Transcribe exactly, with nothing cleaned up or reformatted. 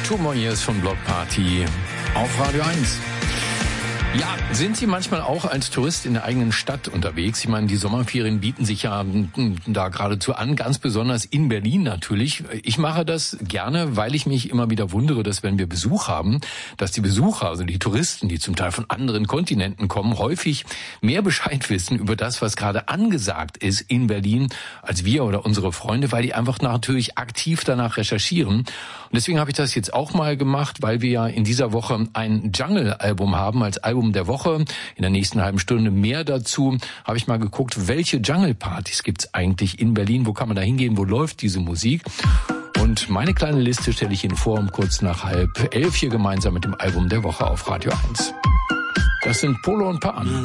Two More Years von Block Party auf Radio eins. Ja, sind Sie manchmal auch als Tourist in der eigenen Stadt unterwegs? Ich meine, die Sommerferien bieten sich ja da geradezu an, ganz besonders in Berlin natürlich. Ich mache das gerne, weil ich mich immer wieder wundere, dass wenn wir Besuch haben, dass die Besucher, also die Touristen, die zum Teil von anderen Kontinenten kommen, häufig mehr Bescheid wissen über das, was gerade angesagt ist in Berlin, als wir oder unsere Freunde, weil die einfach natürlich aktiv danach recherchieren. Und deswegen habe ich das jetzt auch mal gemacht, weil wir ja in dieser Woche ein Jungle-Album haben als Album der Woche. In der nächsten halben Stunde mehr dazu. Habe ich mal geguckt, welche Jungle-Partys gibt's eigentlich in Berlin? Wo kann man da hingehen? Wo läuft diese Musik? Und meine kleine Liste stelle ich Ihnen vor um kurz nach halb elf hier gemeinsam mit dem Album der Woche auf Radio eins. Das sind Polo und Pan.